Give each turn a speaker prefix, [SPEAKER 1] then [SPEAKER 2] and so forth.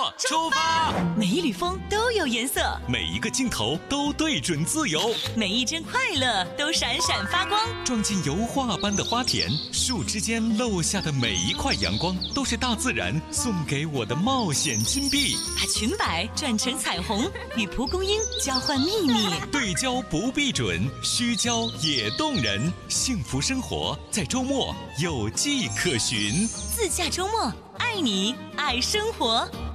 [SPEAKER 1] 出发！
[SPEAKER 2] 每一缕风都有颜色，
[SPEAKER 1] 每一个镜头都对准自由，
[SPEAKER 2] 每一帧快乐都闪闪发光。
[SPEAKER 1] 撞进油画般的花田，树枝间漏下的每一块阳光，都是大自然送给我的冒险金币。
[SPEAKER 2] 把裙摆转成彩虹，与蒲公英交换秘密。
[SPEAKER 1] 对焦不必准，虚焦也动人。幸福生活在周末有迹可循。
[SPEAKER 2] 自驾周末，爱你爱生活。